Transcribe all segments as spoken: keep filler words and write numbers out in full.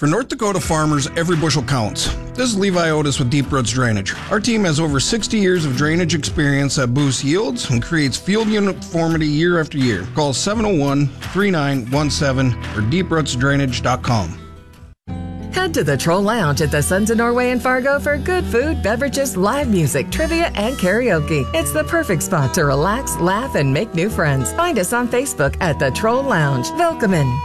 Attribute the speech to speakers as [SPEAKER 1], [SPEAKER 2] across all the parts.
[SPEAKER 1] For North Dakota farmers, every bushel counts. This is Levi Otis with Deep Roots Drainage. Our team has over sixty years of drainage experience that boosts yields and creates field uniformity year after year. Call seven oh one, three nine one seven or deep roots drainage dot com.
[SPEAKER 2] Head to the Troll Lounge at the Sons of Norway in Fargo for good food, beverages, live music, trivia, and karaoke. It's the perfect spot to relax, laugh, and make new friends. Find us on Facebook at the Troll Lounge. Welcome.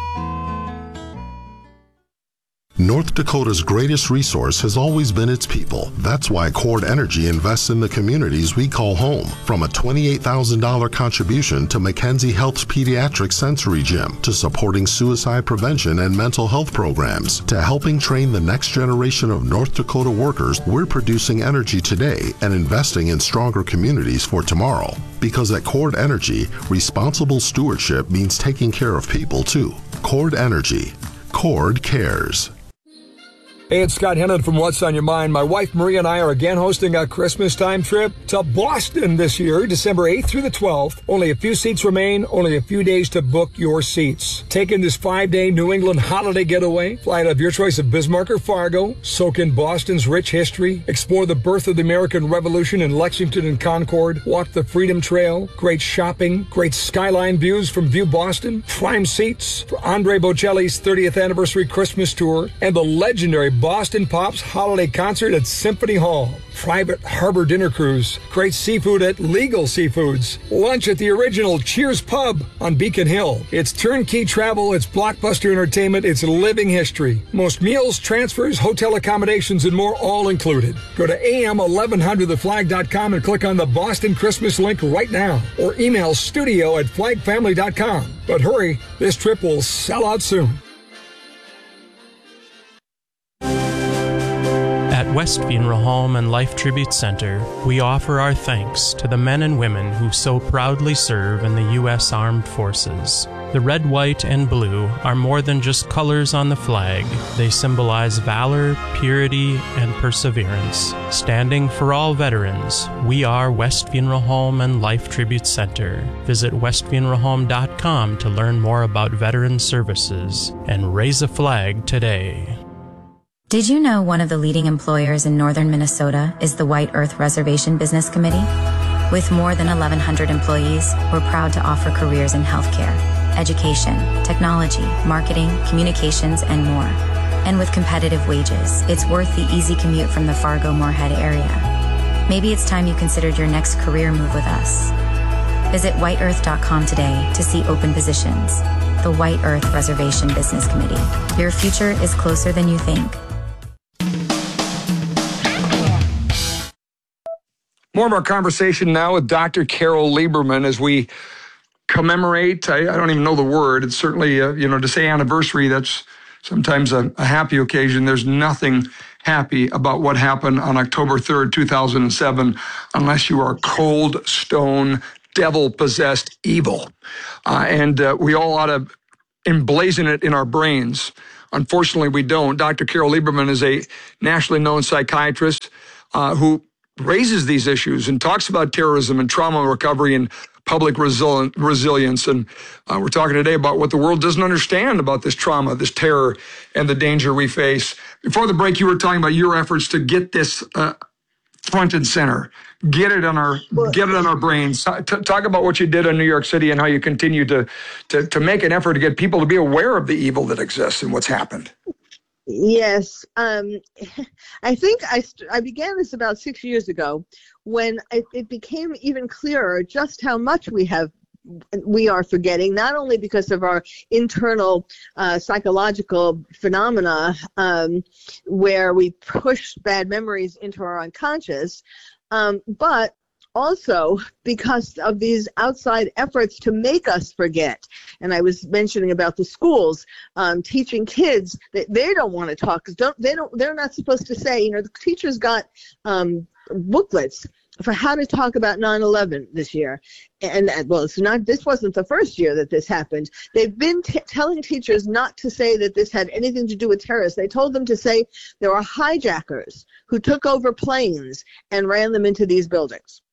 [SPEAKER 3] North Dakota's greatest resource has always been its people. That's why Cord Energy invests in the communities we call home. From a twenty-eight thousand dollars contribution to Mackenzie Health's Pediatric Sensory Gym, to supporting suicide prevention and mental health programs, to helping train the next generation of North Dakota workers, we're producing energy today and investing in stronger communities for tomorrow. Because at Cord Energy, responsible stewardship means taking care of people too. Cord Energy. Cord cares.
[SPEAKER 4] Hey, it's Scott Hennon from What's on Your Mind. My wife Maria and I are again hosting a Christmas time trip to Boston this year, December eighth through the twelfth. Only a few seats remain, only a few days to book your seats. Take in this five-day New England holiday getaway. Fly out of your choice of Bismarck or Fargo. Soak in Boston's rich history. Explore the birth of the American Revolution in Lexington and Concord. Walk the Freedom Trail. Great shopping. Great skyline views from View Boston. Prime seats for Andre Bocelli's thirtieth anniversary Christmas tour and the legendary Boston Pops holiday concert at Symphony Hall. Private harbor dinner cruise. Great seafood at Legal Seafoods. Lunch at the original Cheers Pub on Beacon Hill. It's turnkey travel. It's blockbuster entertainment. It's living history. Most meals, transfers, hotel accommodations, and more all included. Go to A M eleven hundred the flag dot com and click on the Boston Christmas link right now. Or email studio at flag family dot com. But hurry, this trip will sell out soon.
[SPEAKER 5] At West Funeral Home and Life Tribute Center, we offer our thanks to the men and women who so proudly serve in the U S Armed Forces. The red, white, and blue are more than just colors on the flag. They symbolize valor, purity, and perseverance. Standing for all veterans, we are West Funeral Home and Life Tribute Center. Visit west funeral home dot com to learn more about veteran services and raise a flag today.
[SPEAKER 6] Did you know one of the leading employers in northern Minnesota is the White Earth Reservation Business Committee? With more than eleven hundred employees, we're proud to offer careers in healthcare, education, technology, marketing, communications, and more. And with competitive wages, it's worth the easy commute from the Fargo-Moorhead area. Maybe it's time you considered your next career move with us. Visit white earth dot com today to see open positions. The White Earth Reservation Business Committee. Your future is closer than you think.
[SPEAKER 4] More of our conversation now with Doctor Carol Lieberman as we commemorate, I, I don't even know the word, it's certainly, uh, you know, to say anniversary, that's sometimes a, a happy occasion. There's nothing happy about what happened on October third, two thousand seven, unless you are cold, stone, devil-possessed evil. Uh, and uh, we all ought to emblazon it in our brains. Unfortunately, we don't. Doctor Carol Lieberman is a nationally known psychiatrist uh, who raises these issues and talks about terrorism and trauma recovery and public resil- resilience. And uh, we're talking today about what the world doesn't understand about this trauma, this terror, and the danger we face. Before the break, you were talking about your efforts to get this uh, front and center, get it on our, get it on our brains. T- talk about what you did in New York City and how you continue to, to, to make an effort to get people to be aware of the evil that exists and what's happened.
[SPEAKER 7] Yes. Um, I think I, st- I began this about six years ago when it, it became even clearer just how much we have we are forgetting, not only because of our internal uh, psychological phenomena um, where we push bad memories into our unconscious, um, but also because of these outside efforts to make us forget. And I was mentioning about the schools um, teaching kids that they don't want to talk because don't they don't they're not supposed to say. You know, the teachers got um, booklets for how to talk about nine eleven this year. And, well, it's not, this wasn't the first year that this happened. They've been t- telling teachers not to say that this had anything to do with terrorists. They told them to say there were hijackers who took over planes and ran them into these buildings.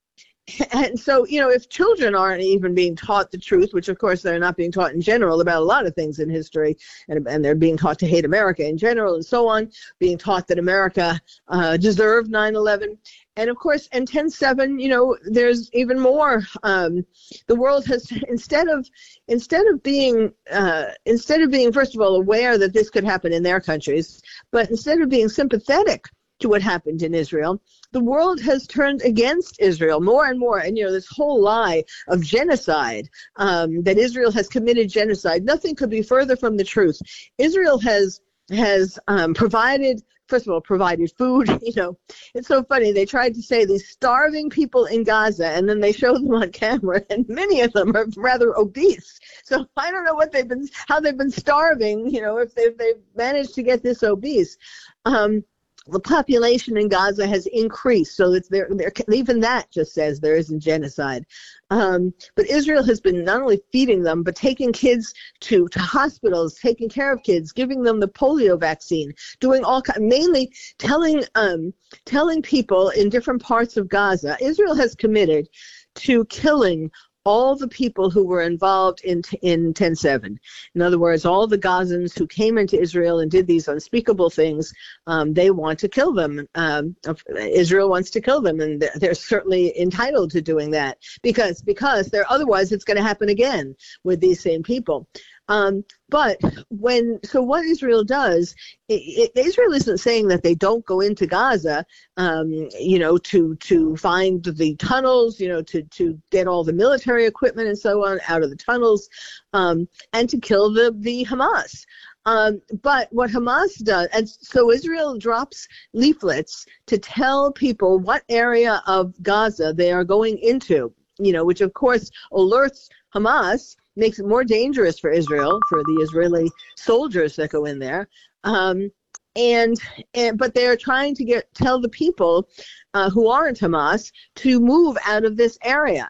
[SPEAKER 7] And so, you know, if children aren't even being taught the truth, which of course they're not being taught in general about a lot of things in history, and, and they're being taught to hate America in general and so on, being taught that America uh, deserved nine eleven. And of course, in ten seven, you know, there's even more. Um, the world has, instead of instead of being uh, instead of being, first of all, aware that this could happen in their countries, but instead of being sympathetic to what happened in Israel, the world has turned against Israel more and more. And, you know, this whole lie of genocide, um, that Israel has committed genocide, nothing could be further from the truth. Israel has has um, provided, first of all, provided food. You know, it's so funny. They tried to say these starving people in Gaza, and then they show them on camera, and many of them are rather obese. So I don't know what they've been, how they've been starving, you know, if they've, they've managed to get this obese. Um, The population in Gaza has increased, so it's there, there. Even that just says there isn't genocide. Um, but Israel has been not only feeding them, but taking kids to, to hospitals, taking care of kids, giving them the polio vaccine, doing all mainly telling um, telling people in different parts of Gaza. Israel has committed to killing all the people who were involved in in ten seven. In other words, all the Gazans who came into Israel and did these unspeakable things, um, they want to kill them. Um, Israel wants to kill them, and they're certainly entitled to doing that because because they're otherwise it's going to happen again with these same people. Um, but when, so what Israel does, it, it, Israel isn't saying that they don't go into Gaza, um, you know, to, to find the tunnels, you know, to, to get all the military equipment and so on out of the tunnels, um, and to kill the, the Hamas. Um, but what Hamas does, and so Israel drops leaflets to tell people what area of Gaza they are going into, you know, which of course alerts Hamas, makes it more dangerous for Israel, for the Israeli soldiers that go in there. Um, and, and but they're trying to get tell the people uh, who aren't Hamas to move out of this area.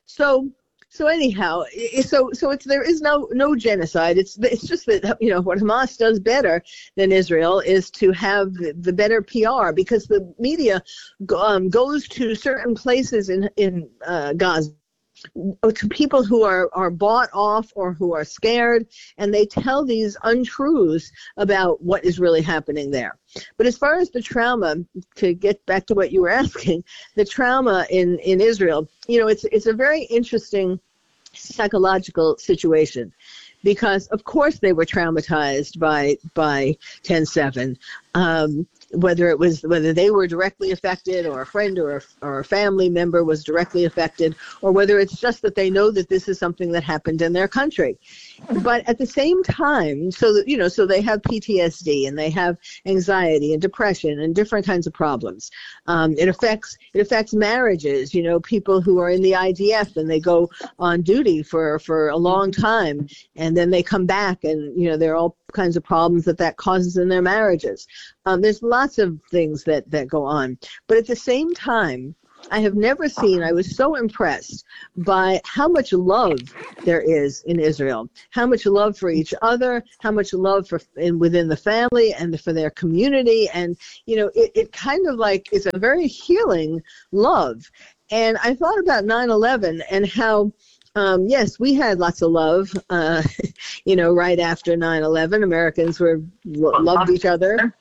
[SPEAKER 7] So so anyhow, so so it's there is no no genocide. It's it's just that, you know, what Hamas does better than Israel is to have the, the better P R, because the media um, goes to certain places in in uh, Gaza, to people who are, are bought off or who are scared, and they tell these untruths about what is really happening there. But as far as the trauma, to get back to what you were asking, the trauma in, in Israel, you know, it's it's a very interesting psychological situation, because of course they were traumatized by by ten seven. Um, whether it was whether they were directly affected, or a friend or a, or a family member was directly affected, or whether it's just that they know that this is something that happened in their country. But at the same time, so that, you know, so they have P T S D and they have anxiety and depression and different kinds of problems. Um, it affects it affects marriages. You know, people who are in the I D F and they go on duty for for a long time, and then they come back, and you know, there are all kinds of problems that that causes in their marriages. Um, there's lots of things that, that go on. But at the same time, I have never seen, I was so impressed by how much love there is in Israel, how much love for each other, how much love for in, within the family and for their community. And, you know, it, it kind of like is a very healing love. And I thought about nine eleven and how, Um, yes, we had lots of love, uh, you know, right after nine eleven. Americans were loved each other,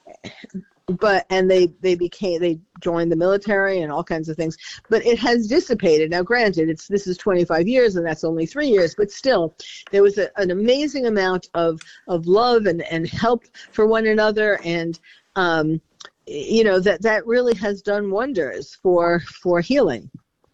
[SPEAKER 7] but and they, they became they joined the military and all kinds of things. But it has dissipated. Now, granted, it's this is twenty-five years, and that's only three years. But still, there was a, an amazing amount of of love and, and help for one another, and um, you know that that really has done wonders for for healing.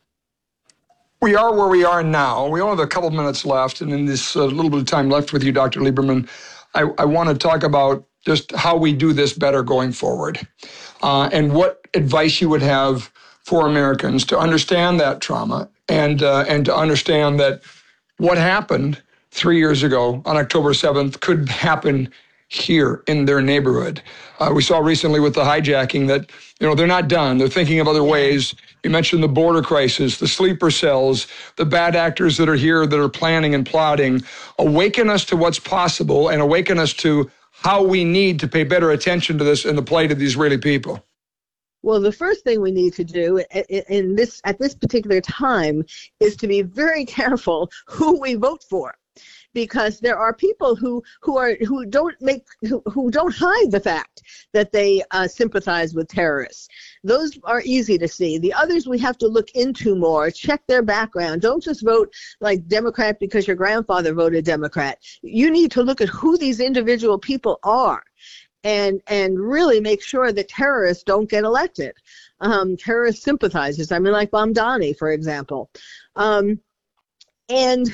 [SPEAKER 4] We are where we are now. We only have a couple minutes left, and in this uh, little bit of time left with you, Doctor Lieberman, I, I want to talk about just how we do this better going forward, uh, and what advice you would have for Americans to understand that trauma and uh, and to understand that what happened three years ago on October seventh could happen here in their neighborhood. Uh, we saw recently with the hijacking that, you know, they're not done. They're thinking of other ways. You mentioned the border crisis, the sleeper cells, the bad actors that are here that are planning and plotting. Awaken us to what's possible and awaken us to how we need to pay better attention to this and the plight of the Israeli people.
[SPEAKER 7] Well, the first thing we need to do in this at this particular time is to be very careful who we vote for, because there are people who who are who don't make who, who don't hide the fact that they uh, sympathize with terrorists. Those are easy to see. The others we have to look into more, check their background. Don't just vote like Democrat because your grandfather voted Democrat. You need to look at who these individual people are. And and really make sure that terrorists don't get elected. Um, terrorist sympathizers, I mean, like Mamdani, for example. Um, and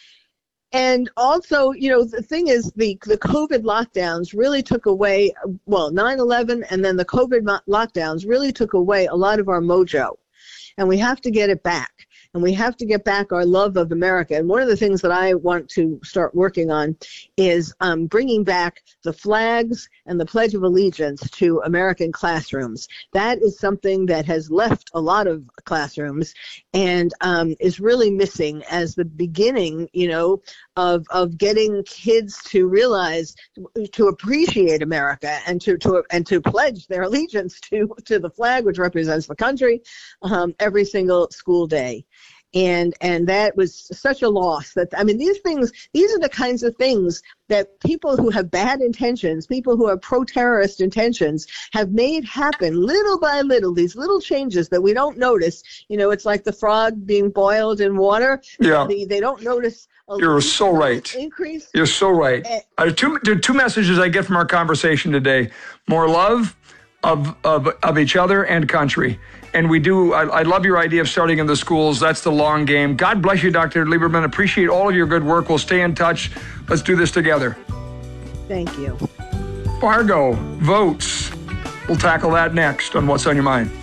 [SPEAKER 7] and also, you know, the thing is, the, the COVID lockdowns really took away, well, nine eleven and then the COVID mo- lockdowns really took away a lot of our mojo. And we have to get it back. And we have to get back our love of America. And one of the things that I want to start working on is um, bringing back the flags and the Pledge of Allegiance to American classrooms. That is something that has left a lot of classrooms and um, is really missing as the beginning, you know, of of getting kids to realize, to appreciate America and to, to and to pledge their allegiance to, to the flag, which represents the country, um, every single school day. And and that was such a loss. That I mean, these things, these are the kinds of things that people who have bad intentions, people who have pro-terrorist intentions, have made happen little by little. These little changes that we don't notice. You know, it's like the frog being boiled in water.
[SPEAKER 4] Yeah.
[SPEAKER 7] They, they don't notice. A
[SPEAKER 4] You're so right.
[SPEAKER 7] Increase.
[SPEAKER 4] You're so right. Uh, uh, two, there are two messages I get from our conversation today: more love of of of each other and country. And we do, I, I love your idea of starting in the schools. That's the long game. God bless you, Doctor Lieberman. Appreciate all of your good work. We'll stay in touch. Let's do this together.
[SPEAKER 7] Thank you.
[SPEAKER 4] Fargo votes. We'll tackle that next on What's on Your Mind.